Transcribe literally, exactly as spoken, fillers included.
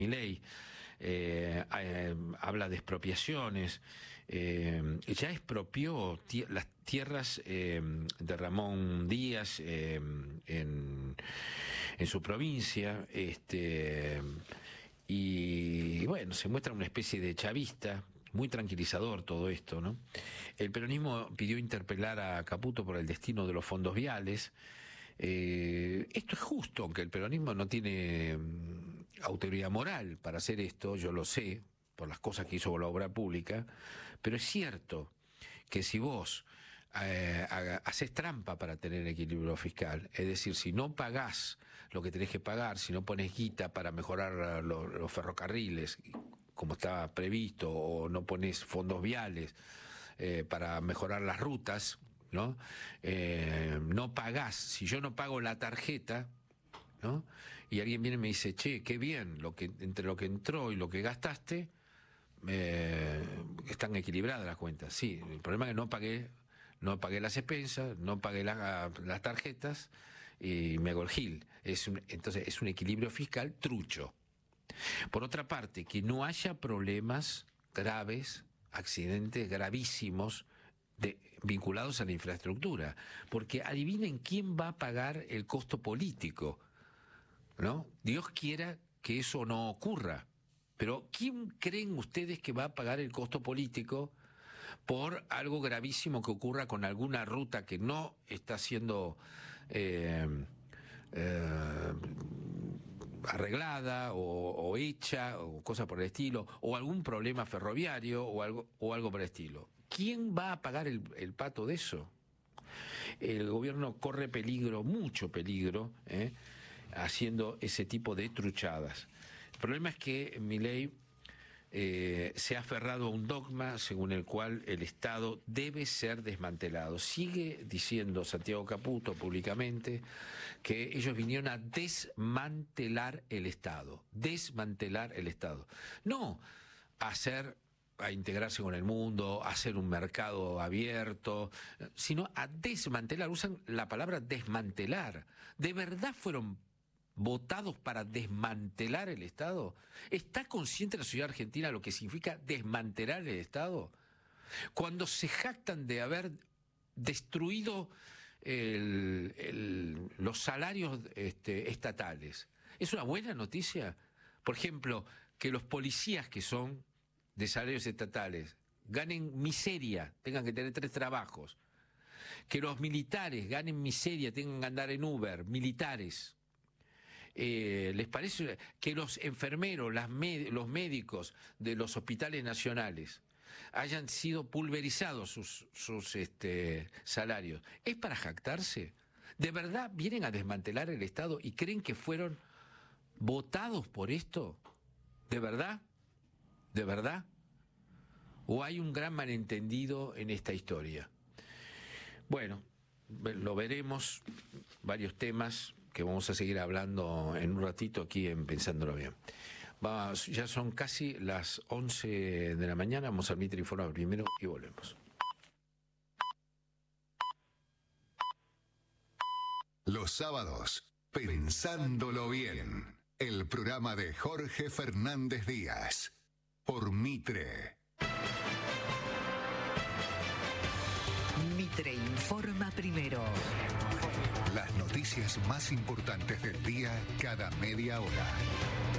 Milei, eh, eh, habla de expropiaciones, eh, ya expropió tie las tierras eh, de Ramón Díaz eh, en, en su provincia, este, y bueno, se muestra una especie de chavista. Muy tranquilizador todo esto, ¿no? El peronismo pidió interpelar a Caputo por el destino de los fondos viales. Eh, esto es justo, aunque el peronismo no tiene um, autoridad moral para hacer esto, yo lo sé, por las cosas que hizo con la obra pública, pero es cierto que si vos eh, haces trampa para tener equilibrio fiscal, es decir, si no pagás lo que tenés que pagar, si no pones guita para mejorar los, los ferrocarriles, como estaba previsto, o no pones fondos viales eh, para mejorar las rutas, ¿no? Eh, no pagás, si yo no pago la tarjeta, ¿no? Y alguien viene y me dice, che, qué bien, lo que, entre lo que entró y lo que gastaste, eh, están equilibradas las cuentas. Sí, el problema es que no pagué, no pagué las expensas, no pagué la, las tarjetas y me hago el gil. Es un, entonces es un equilibrio fiscal trucho. Por otra parte, que no haya problemas graves, accidentes gravísimos de, vinculados a la infraestructura, porque adivinen quién va a pagar el costo político, ¿no? Dios quiera que eso no ocurra, pero ¿quién creen ustedes que va a pagar el costo político por algo gravísimo que ocurra con alguna ruta que no está siendo eh, eh, arreglada o, o hecha o cosa por el estilo, o algún problema ferroviario o algo, o algo por el estilo? ¿Quién va a pagar el, el pato de eso? El gobierno corre peligro, mucho peligro, ¿eh? haciendo ese tipo de truchadas. El problema es que Milei eh, se ha aferrado a un dogma según el cual el Estado debe ser desmantelado. Sigue diciendo Santiago Caputo públicamente que ellos vinieron a desmantelar el Estado, desmantelar el Estado. No a hacer, a integrarse con el mundo, a hacer un mercado abierto, sino a desmantelar. Usan la palabra desmantelar. ¿De verdad fueron votados para desmantelar el Estado? ¿Está consciente la sociedad argentina de lo que significa desmantelar el Estado? Cuando se jactan de haber destruido el, el, los salarios este, estatales, ¿es una buena noticia? Por ejemplo, que los policías que son de salarios estatales ganen miseria, tengan que tener tres trabajos, que los militares ganen miseria, tengan que andar en Uber, militares. Eh, ¿Les parece que los enfermeros, las med los médicos de los hospitales nacionales hayan sido pulverizados sus, sus este, salarios? ¿Es para jactarse? ¿De verdad vienen a desmantelar el Estado y creen que fueron votados por esto? ¿De verdad? ¿De verdad? ¿O hay un gran malentendido en esta historia? Bueno, lo veremos, varios temas que vamos a seguir hablando en un ratito aquí en Pensándolo Bien. Va, ya son casi las once de la mañana, vamos al Mitre Informa primero y volvemos. Los sábados, Pensándolo Bien, el programa de Jorge Fernández Díaz, por Mitre. Mitre Informa primero. Las noticias más importantes del día cada media hora.